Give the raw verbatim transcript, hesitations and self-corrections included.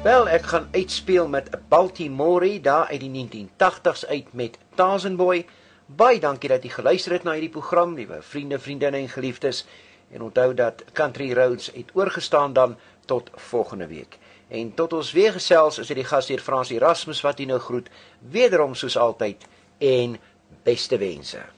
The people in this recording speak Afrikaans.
Wel, ek gaan uitspeel met Baltimore daar uit die negentien tagtigs uit met Tarzan Boy. Baie dankie dat jy geluister het na hierdie program, liewe vriende, vriendinne en geliefdes. En onthou dat Country Roads het oorgestaan dan tot volgende week. En tot ons weer gesels, is dit die gasheer Frans Erasmus wat jy nou groet, wederom soos altyd, en beste wense.